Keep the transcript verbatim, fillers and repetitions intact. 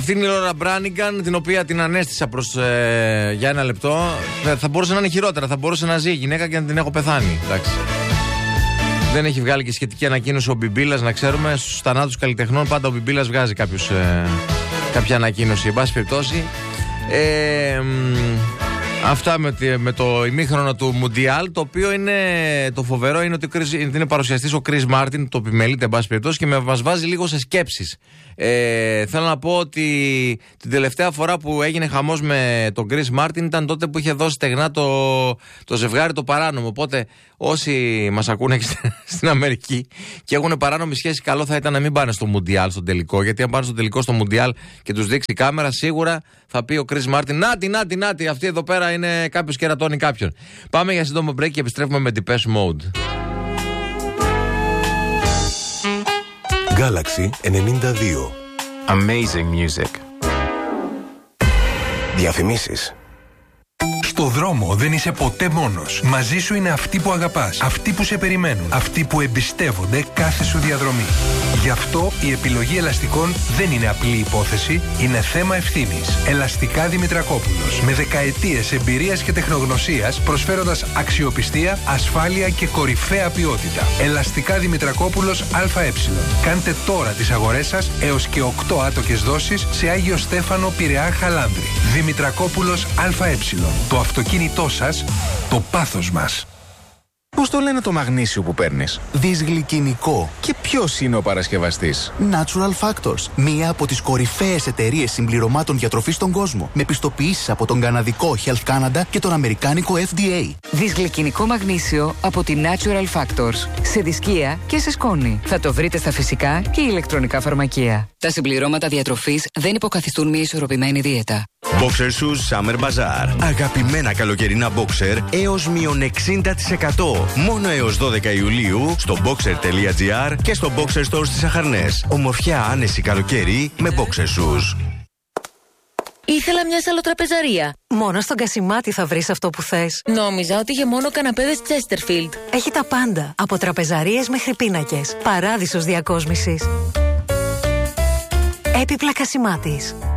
Αυτή είναι η Λόρα Μπράνιγκαν, την οποία την ανέστησα προς, ε, για ένα λεπτό. Θα μπορούσε να είναι χειρότερα, θα μπορούσε να ζει η γυναίκα και να την έχω πεθάνει. Εντάξει. Δεν έχει βγάλει και σχετική ανακοίνωση ο Μπιμπίλας, να ξέρουμε. Στους θανάτους καλλιτεχνών πάντα ο Μπιμπίλας βγάζει κάποιους, ε, κάποια ανακοίνωση. Εν πάση περιπτώσει. Ε, Αυτά με, με το ημίχρονο του Μουντιάλ. Το οποίο είναι το φοβερό είναι ότι είναι παρουσιαστής ο Chris Martin, το επιμελείται εν πάση περιπτώσει, και μας βάζει λίγο σε σκέψεις. Ε, θέλω να πω ότι την τελευταία φορά που έγινε χαμός με τον Chris Martin ήταν τότε που είχε δώσει στεγνά το, το ζευγάρι το παράνομο. Οπότε όσοι μας ακούνε στην Αμερική και έχουν παράνομη σχέση, καλό θα ήταν να μην πάνε στο Μουντιάλ στον τελικό. Γιατί αν πάνε στο τελικό στο Μουντιάλ και τους δείξει η κάμερα, σίγουρα θα πει ο Chris Martin: Νάτι, νάτι, νάτι, αυτή εδώ πέρα είναι κάποιος κερατώνει κάποιον. Πάμε για σύντομο break και επιστρέφουμε με Depeche Mode. Galaxy ενενήντα δύο. Amazing music. Διαφημίσεις. Στο δρόμο δεν είσαι ποτέ μόνος. Μαζί σου είναι αυτοί που αγαπάς, αυτοί που σε περιμένουν, αυτοί που εμπιστεύονται κάθε σου διαδρομή. Γι' αυτό η επιλογή ελαστικών δεν είναι απλή υπόθεση, είναι θέμα ευθύνης. Ελαστικά Δημητρακόπουλος. Με δεκαετίες εμπειρίας και τεχνογνωσίας, προσφέροντας αξιοπιστία, ασφάλεια και κορυφαία ποιότητα. Ελαστικά Δημητρακόπουλος ΑΕ. Κάντε τώρα τις αγορές σας έως και οκτώ άτοκες δόσεις σε Άγιο Στέφανο, Πειραιά, Χαλάνδρη. Δημητρακόπουλος ΑΕ. Το αυτοκίνητό σας, το πάθος μας. Πώς το λένε το μαγνήσιο που παίρνεις? Δυσγλυκινικό. Και ποιος είναι ο παρασκευαστής? Natural Factors. Μία από τις κορυφαίες εταιρείες συμπληρωμάτων διατροφής στον κόσμο. Με πιστοποιήσεις από τον καναδικό Health Canada και τον αμερικάνικο F D A. Δυσγλυκινικό μαγνήσιο από τη Natural Factors. Σε δισκία και σε σκόνη. Θα το βρείτε στα φυσικά και ηλεκτρονικά φαρμακεία. Τα συμπληρώματα διατροφής δεν υποκαθιστούν μια ισορροπημένη δίαιτα. Boxer Shoes Summer Bazaar. Αγαπημένα καλοκαιρινά boxer έως μείον εξήντα τοις εκατό. Μόνο έως δώδεκα Ιουλίου στο boxer τελεία gr και στο Boxer Store στις Αχαρνές. Ομορφιά άνεση καλοκαίρι με Boxer Shoes. Ήθελα μια σαλοτραπεζαρία. Μόνο στον Κασιμάτη θα βρεις αυτό που θες. Νόμιζα ότι είχε μόνο καναπέδες Chesterfield. Έχει τα πάντα. Από τραπεζαρίες μέχρι πίνακες. Παράδεισος διακόσμησης. Έπιπλα Κασιμάτης.